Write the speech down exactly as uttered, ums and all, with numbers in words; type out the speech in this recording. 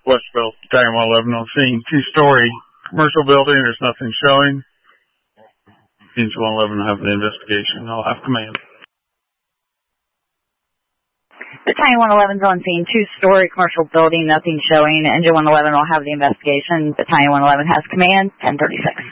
Westville, Battalion one eleven on scene, two-story commercial building. There's nothing showing. Engine one eleven will have the investigation. I'll have command. Battalion one eleven's on scene, two-story commercial building, nothing showing. Engine one eleven will have the investigation. Battalion one eleven has command, ten thirty-six.